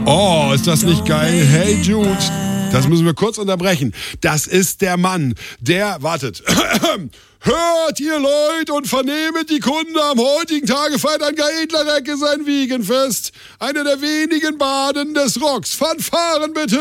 Oh, ist das nicht geil? Hey Jude, das müssen wir kurz unterbrechen. Das ist der Mann, der, wartet, hört ihr Leute und vernehmet die Kunden, am heutigen Tage feiert Ansgar Edler-Recke sein Wiegenfest. Einer der wenigen Baden des Rocks. Fanfaren bitte!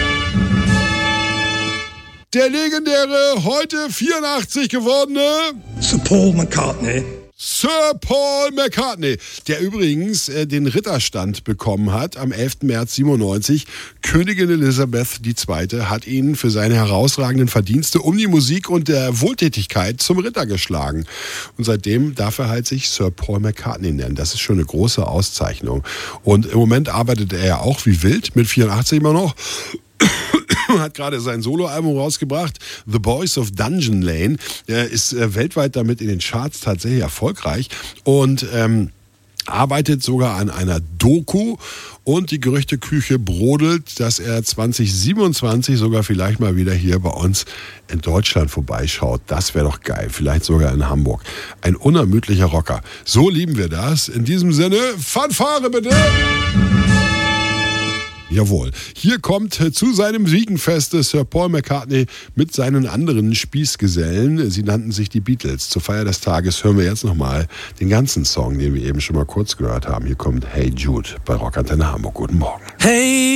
Der legendäre, heute 84 gewordene Sir Paul McCartney. Sir Paul McCartney, der übrigens den Ritterstand bekommen hat am 11. März 97. Königin Elisabeth II. Hat ihn für seine herausragenden Verdienste um die Musik und der Wohltätigkeit zum Ritter geschlagen. Und seitdem darf er halt sich Sir Paul McCartney nennen. Das ist schon eine große Auszeichnung. Und im Moment arbeitet er ja auch wie wild, mit 84 immer noch. Hat gerade sein Soloalbum rausgebracht, The Boys of Dungeon Lane. Er ist weltweit damit in den Charts tatsächlich erfolgreich und arbeitet sogar an einer Doku und die Gerüchteküche brodelt, dass er 2027 sogar vielleicht mal wieder hier bei uns in Deutschland vorbeischaut. Das wäre doch geil, vielleicht sogar in Hamburg. Ein unermüdlicher Rocker. So lieben wir das. In diesem Sinne, Fanfare bitte! Jawohl. Hier kommt zu seinem Wiegenfest Sir Paul McCartney mit seinen anderen Spießgesellen. Sie nannten sich die Beatles. Zur Feier des Tages hören wir jetzt nochmal den ganzen Song, den wir eben schon mal kurz gehört haben. Hier kommt Hey Jude bei Rockantenne Hamburg. Guten Morgen. Hey